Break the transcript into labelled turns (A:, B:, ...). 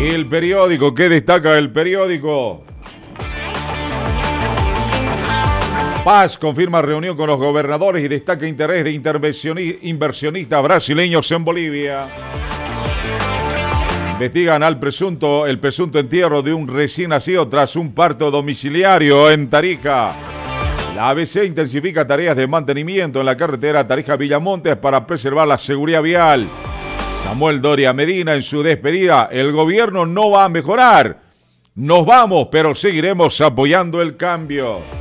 A: El periódico, ¿qué destaca el periódico? Paz confirma reunión con los gobernadores y destaca interés de inversionistas brasileños en Bolivia. Investigan el presunto entierro de un recién nacido tras un parto domiciliario en Tarija. La ABC intensifica tareas de mantenimiento en la carretera Tarija-Villamontes para preservar la seguridad vial. Samuel Doria Medina en su despedida: el gobierno no va a mejorar. Nos vamos, pero seguiremos apoyando el cambio.